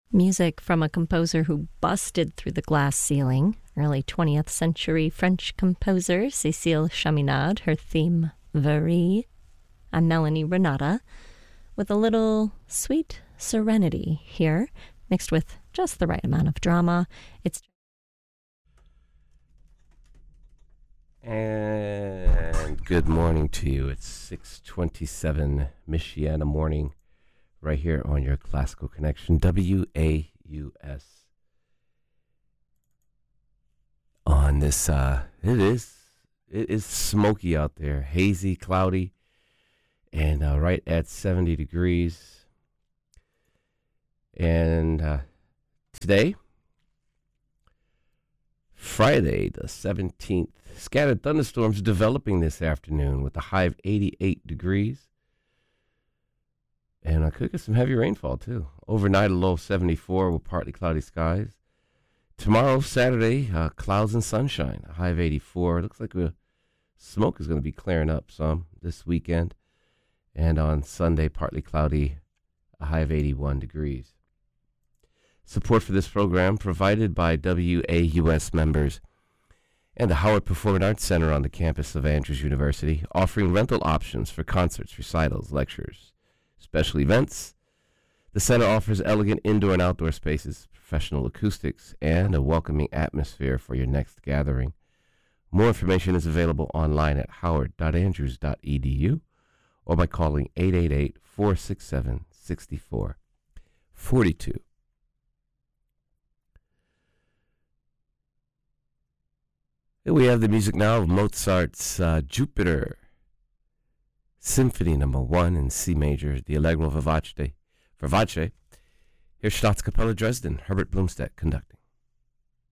Music from a composer who busted through the glass ceiling, early 20th century French composer Cécile Chaminade, her theme, Varie. I'm Melanie Renata, with a little sweet serenity here, mixed with just the right amount of drama. And good morning to you. It's 6:27 Michiana morning, right here on your Classical Connection, WAUS. On this, it is smoky out there, hazy, cloudy, and right at 70 degrees. And today, Friday the 17th, scattered thunderstorms developing this afternoon with a high of 88 degrees. And I could get some heavy rainfall, too. Overnight, a low of 74 with partly cloudy skies. Tomorrow, Saturday, clouds and sunshine, a high of 84. It looks like the smoke is going to be clearing up some this weekend. And on Sunday, partly cloudy, a high of 81 degrees. Support for this program provided by WAUS members and the Howard Performing Arts Center on the campus of Andrews University, offering rental options for concerts, recitals, lectures, special events. The center offers elegant indoor and outdoor spaces, professional acoustics, and a welcoming atmosphere for your next gathering. More information is available online at howard.andrews.edu or by calling 888-467-6442. Here we have the music now of Mozart's Jupiter Symphony No. 1 in C major, the Allegro Vivace. Here's Staatskapelle Dresden, Herbert Blumstedt conducting.